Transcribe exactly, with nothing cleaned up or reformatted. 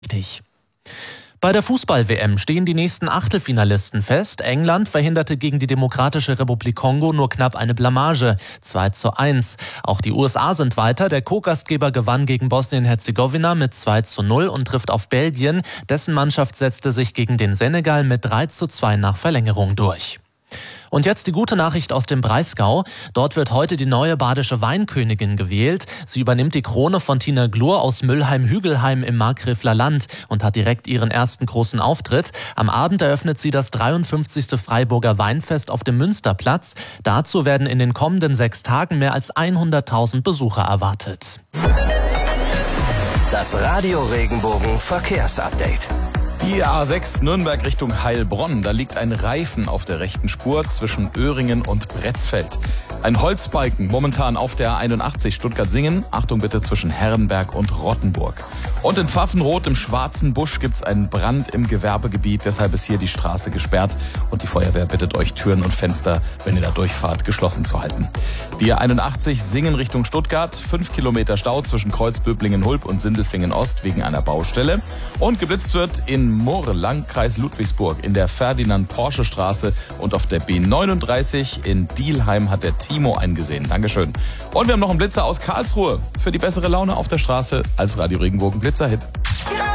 Richtig. Bei der Fußball-W M stehen die nächsten Achtelfinalisten fest. England verhinderte gegen die Demokratische Republik Kongo nur knapp eine Blamage, zwei zu eins. Auch die U S A sind weiter. Der Co-Gastgeber gewann gegen Bosnien-Herzegowina mit zwei zu null und trifft auf Belgien. Dessen Mannschaft setzte sich gegen den Senegal mit drei zu zwei nach Verlängerung durch. Und jetzt die gute Nachricht aus dem Breisgau. Dort wird heute die neue badische Weinkönigin gewählt. Sie übernimmt die Krone von Tina Glur aus Müllheim-Hügelheim im Markgräfler Land und hat direkt ihren ersten großen Auftritt. Am Abend eröffnet sie das dreiundfünfzigste Freiburger Weinfest auf dem Münsterplatz. Dazu werden in den kommenden sechs Tagen mehr als hunderttausend Besucher erwartet. Das Radio Regenbogen Verkehrsupdate. Die A sechs Nürnberg Richtung Heilbronn, da liegt ein Reifen auf der rechten Spur zwischen Öhringen und Bretzfeld. Ein Holzbalken momentan auf der A einundachtzig Stuttgart-Singen. Achtung bitte zwischen Herrenberg und Rottenburg. Und in Pfaffenrod im Schwarzen Busch gibt's einen Brand im Gewerbegebiet. Deshalb ist hier die Straße gesperrt. Und die Feuerwehr bittet euch, Türen und Fenster, wenn ihr da durchfahrt, geschlossen zu halten. Die A einundachtzig Singen Richtung Stuttgart. Fünf Kilometer Stau zwischen Kreuzböblingen-Hulb und Sindelfingen-Ost wegen einer Baustelle. Und geblitzt wird in Murr, Landkreis Ludwigsburg, in der Ferdinand-Porsche-Straße und auf der B neununddreißig in Dielheim hat der Timo eingesehen. Dankeschön. Und wir haben noch einen Blitzer aus Karlsruhe für die bessere Laune auf der Straße als Radio Regenbogen Blitzerhit.